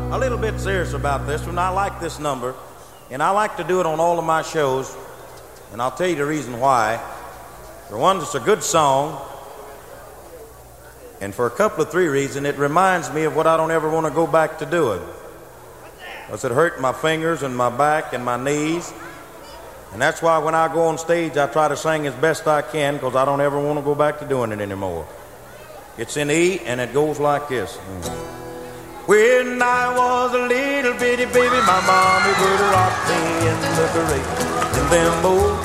a little bit serious about this one. I like this number, and I like to do it on all of my shows, and I'll tell you the reason why. For one, it's a good song, and for a couple of three reasons, it reminds me of what I don't ever want to go back to doing. Because it hurt my fingers and my back and my knees, and that's why when I go on stage, I try to sing as best I can, because I don't ever want to go back to doing it anymore. It's in E, and it goes like this. When I was a little bitty baby, my mommy would rock me in the grave in them old